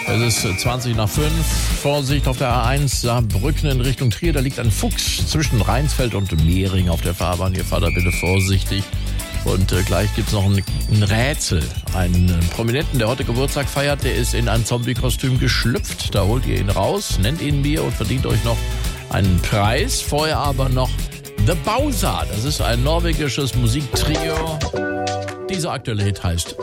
Es ist 20 nach 5. Vorsicht auf der A1 Saarbrücken in Richtung Trier. Da liegt ein Fuchs zwischen Rheinsfeld und Mehring auf der Fahrbahn. Hier fahrt da bitte vorsichtig. Und gleich gibt es noch ein Rätsel. Einen Prominenten, der heute Geburtstag feiert, der ist in ein Zombie-Kostüm geschlüpft. Da holt ihr ihn raus, nennt ihn mir und verdient euch noch einen Preis. Vorher aber noch The Bowser. Das ist ein norwegisches Musiktrio. Dieser aktuelle Hit heißt